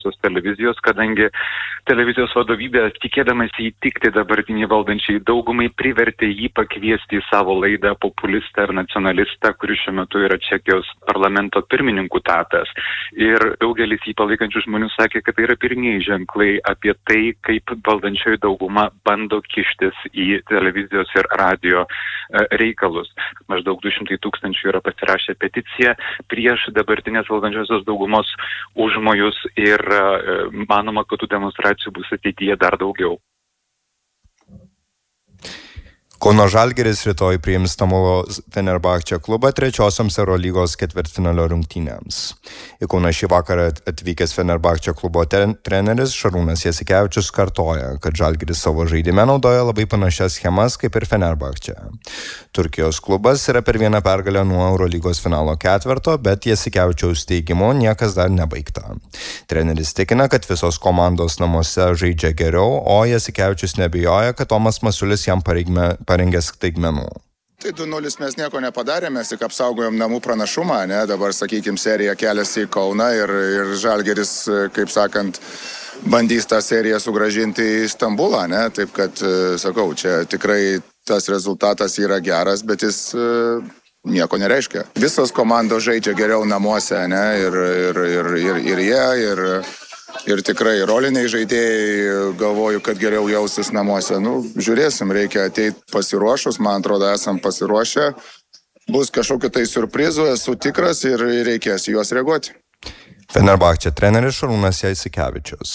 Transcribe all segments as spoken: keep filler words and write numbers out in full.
televizijos, kadangi televizijos vadovybė, tikėdamasi įtikti dabartinį valdančiai daugumai, privertė jį pakviesti į savo laidą populistą ir nacionalistą, kuris šiuo metu yra Čekijos parlamento pirmininkų tapęs. Ir daugelis jį palaikančių žmonių sakė, kad tai yra pirmieji ženklai apie tai, kaip valdančioji dauguma bando kištis į televizijos ir radio reikalus. Maždaug du šimtai tūkstančių yra pasirašę peticiją prieš dabartinės valdančiosios daugumos užmojus ir manoma, kad tų demonstracijų bus ateityje dar daugiau. Kauno Žalgiris rytoj priims Stambulo Fenerbahče klubą trečiosioms Eurolygos ketvirtfinalio rungtynėms. Į Kauną šį vakarą atvykęs Fenerbahče klubo treneris Šarūnas Jasikevičius kartoja, kad Žalgiris savo žaidime naudoja labai panašias schemas kaip ir Fenerbahče. Turkijos klubas yra per vieną pergalę nuo Eurolygos finalo ketverto, bet Jasikevičiaus teigimu niekas dar nebaigta. Treneris tikina, kad visos komandos namuose žaidžia geriau, o Jasikevičius nebijoja, kad Tomas Masiulis jam pareigme parengęs staigmenų. Tai du nulis mes nieko nepadarėme, mes tik apsaugojom namų pranašumą, ne? Dabar, sakykime, serija keliasi į Kauną ir, ir Žalgiris, kaip sakant, bandys tą seriją sugrąžinti į Stambulą, ne? Taip kad, sakau, čia tikrai tas rezultatas yra geras, bet jis nieko nereiškia. Visos komandos žaidžia geriau namuose, ne? Ir, ir, ir, ir, ir jie, ir... Ir tikrai roliniai žaidėjai, galvoju, kad geriau jausis namuose. Nu, žiūrėsim, reikia ateiti pasiruošus, man atrodo, esam pasiruošę. Bus kažkokiu tai surprizu, esu tikras ir reikės juos reaguoti. Fenerbahče treneris Šarūnas Jasikevičius.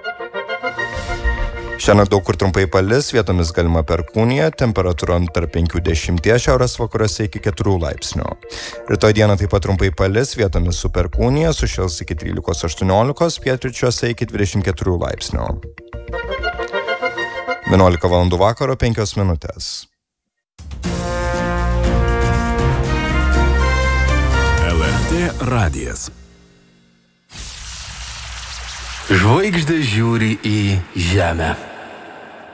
Šiandien daug kur trumpai palis, vietomis galima perkūnija, temperatūra tarp penkių dešimties, šiaurės vakaruose iki keturių laipsnių. Rytoj dieną taip pat trumpai palis, vietomis su perkūnija, sušils iki trylikos aštuoniolikos, pietryčiuose iki dvidešimt keturių laipsnių. vienuolika valandų vakaro, penkios minutės. L R T radijas. Žvaigždės žiūri į žemę.